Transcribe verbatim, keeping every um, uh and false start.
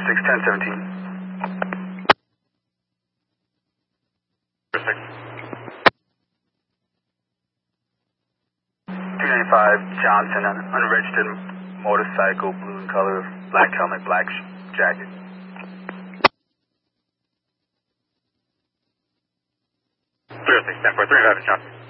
six, ten seventeen. six. two ninety-five, Johnson, un unregistered motorcycle, blue in color, black helmet, black jacket. three oh six, ten four, three ninety-five, Johnson.